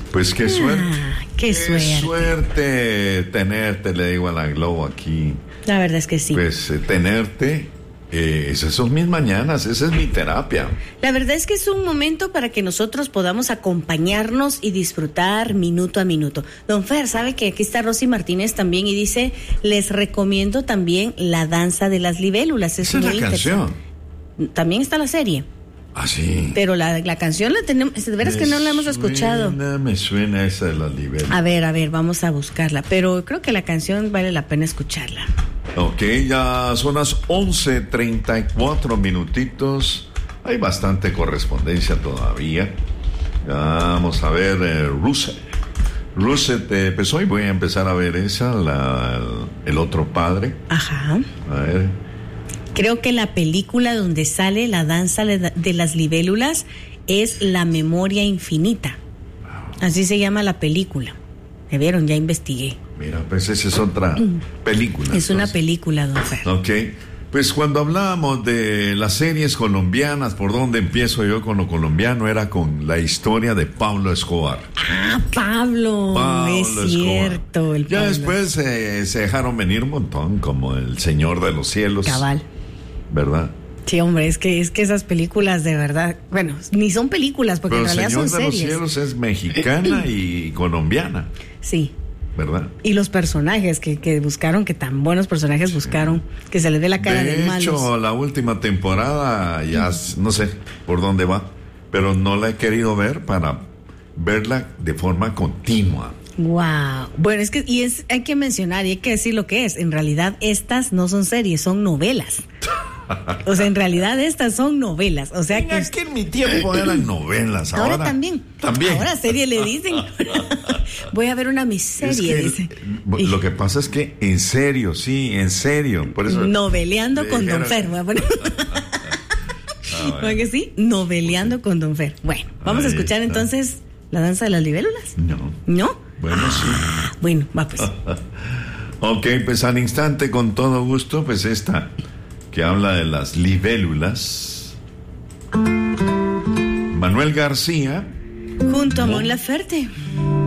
Pues qué suerte. Qué suerte tenerte, le digo a la Globo aquí. La verdad es que sí. Pues tenerte, esas son mis mañanas, esa es mi terapia. La verdad es que es un momento para que nosotros podamos acompañarnos y disfrutar minuto a minuto. Don Fer, sabe que aquí está Rosy Martínez también y dice, les recomiendo también La danza de las libélulas. Esa es la canción. También está la serie. Ah, sí. Pero la canción la tenemos, de veras que no la hemos escuchado. Me suena esa de las libélulas. A ver, vamos a buscarla. Pero creo que la canción vale la pena escucharla. Ok, ya son las 11:34 minutitos. Hay bastante correspondencia todavía. Vamos a ver, Russell, pues hoy voy a empezar a ver esa, el otro padre. Ajá. A ver. Creo que la película donde sale la danza de las libélulas es La memoria infinita. Así se llama la película. ¿Me vieron? Ya investigué. Mira, pues esa es otra película. Es una película, don Fer. Ok. Pues cuando hablábamos de las series colombianas, ¿por dónde empiezo yo con lo colombiano? Era con la historia de Pablo Escobar. Ah, Pablo es cierto. Ya después se dejaron venir un montón, como El Señor de los Cielos. Cabal. ¿Verdad? Sí, hombre, es que esas películas de verdad, bueno, ni son películas, porque pero en realidad son series. El Señor de los Cielos es mexicana y colombiana. Sí. ¿Verdad? Y los personajes que buscaron, que tan buenos personajes buscaron, que se les dé la cara de malos. De hecho, la última temporada ya no sé por dónde va, pero no la he querido ver para verla de forma continua. Wow. Bueno, es que hay que mencionar y hay que decir lo que es. En realidad estas no son series, son novelas. O sea, en realidad estas son novelas. O sea, que en mi tiempo eran novelas. Ahora también. Ahora serie le dicen. Voy a ver una miserie, dice. Lo que pasa es que en serio, por eso. Noveleando con Don Fer. Bueno. ¿Va que sí? Noveleando con Don Fer. Bueno, vamos a escuchar entonces La danza de las libélulas. ¿No? Bueno, sí. Bueno, va pues. Ok, pues al instante, con todo gusto, pues esta que habla de las libélulas. Manuel García. Junto a Mon Laferte.